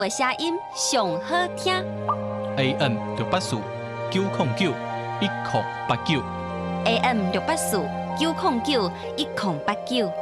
的声音上好听。 AM 684-909-1089 AM 684-909-1089。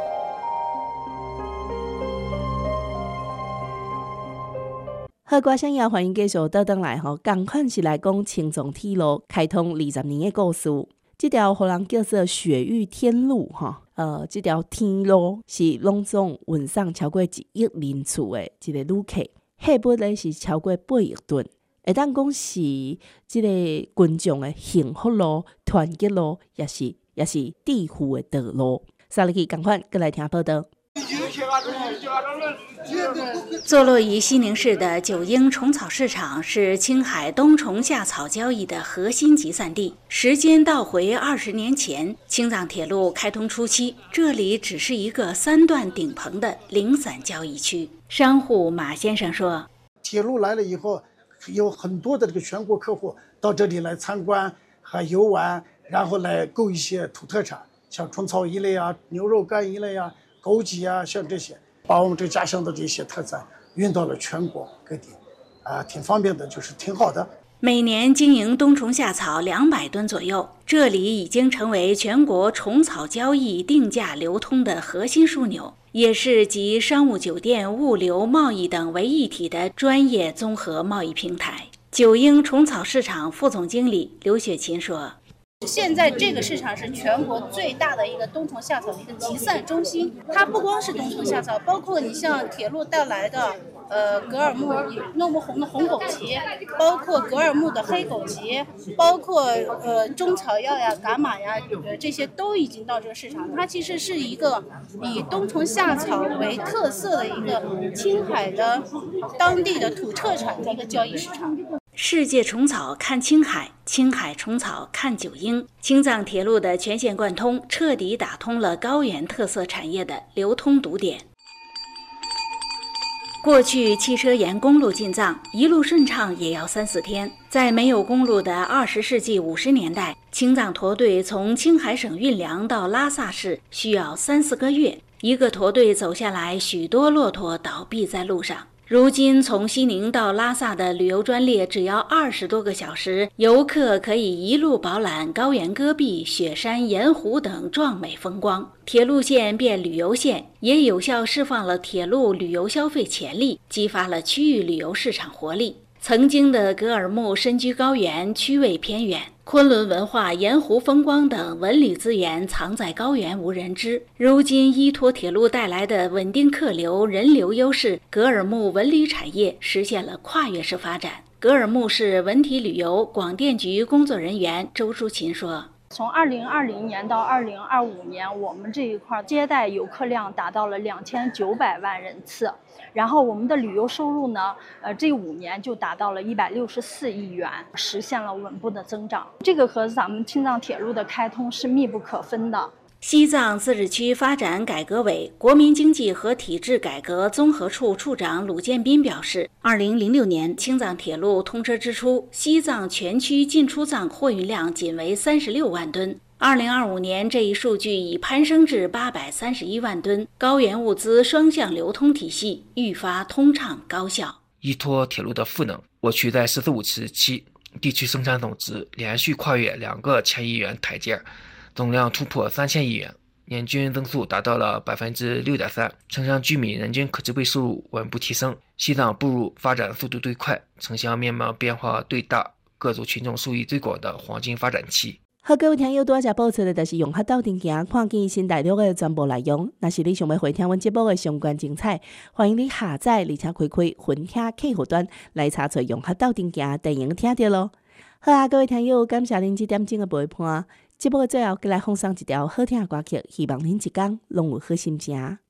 好，歌声也欢迎继续倒转来吼，同款是来讲青藏铁路开通20年的故事。这条互人叫做雪域天路这条天路是拢总运送超过1亿人次的一个旅客，货物咧是超过8亿吨，会当讲是这个群众的幸福路、团结路，也是致富的道路。萨利去同款，过来听报道。 坐落于西宁市的九英虫草市场是青海冬虫夏草交易的核心集散地。时间倒回20年前，青藏铁路开通初期，这里只是一个3段顶棚的零散交易区。商户马先生说：“ 铁路来了以后，有很多的这个全国客户到这里来参观和游玩，然后来购一些土特产，像虫草一类啊、牛肉干一类啊、枸杞啊，像这些。”把我们这家乡的这些特产运到了全国各地，挺方便的，就是挺好的。 每年经营冬虫夏草200吨左右，这里已经成为全国虫草交易定价流通的核心枢纽，也是集商务、酒店、物流、贸易等为一体的专业综合贸易平台。九英虫草市场副总经理刘雪琴说：“ 现在这个市场是全国最大的一个冬虫夏草的一个集散中心，它不光是冬虫夏草，包括你像铁路带来的格尔木诺木红的红枸杞，包括格尔木的黑枸杞，包括中草药呀、伽马呀，这些都已经到这个市场。它其实是一个以冬虫夏草为特色的一个青海的当地的土特产的一个交易市场。 世界虫草看青海，青海虫草看九英。青藏铁路的全线贯通，彻底打通了高原特色产业的流通堵点。过去汽车沿公路进藏，一路顺畅也要3-4天。在没有公路的20世纪50年代，青藏驼队从青海省运粮到拉萨市需要3-4个月，一个驼队走下来，许多骆驼倒闭在路上。如今从西宁到拉萨的旅游专列只要20多个小时，游客可以一路饱览高原戈壁、雪山、盐湖等壮美风光。铁路线变旅游线，也有效释放了铁路旅游消费潜力，激发了区域旅游市场活力。曾经的格尔木身居高原，区位偏远，昆仑文化、盐湖风光等文旅资源藏在高原无人知。如今依托铁路带来的稳定客流、人流优势，格尔木文旅产业实现了跨越式发展。格尔木市文体旅游广电局工作人员周淑琴说：“ 从2020年到2025年，我们这一块接待游客量达到了2900万人次，然后我们的旅游收入呢，这5年就达到了164亿元，实现了稳步的增长。这个和咱们青藏铁路的开通是密不可分的。” 西藏自治区发展改革委国民经济和体制改革综合处处长鲁建斌表示，2006年青藏铁路通车之初，西藏全区进出藏货运量仅为36万吨。2025年这一数据已攀升至831万吨，高原物资双向流通体系愈发通畅高效。 依托铁路的赋能，我区在“十四五”时期地区生产总值连续跨越2个1000亿元台阶，总量突破3000亿元，年均增速达到了6.3%，城乡居民人均可支配收入稳步提升。西藏步入发展速度最快、城乡面貌变化最大、各族群众受益最广的黄金发展期。 好，各位听友，多谢播出的就是用客斗阵行看见新大陆的全部内容。若是你想要回听阮节目的相关精彩，欢迎你下载而且开分听客户端来查找用客斗阵行电影听到咯。好啊，各位听友，感谢您这点钟的陪伴。节目的最后，再来放送一条好听的歌曲，希望您一天拢有好心情。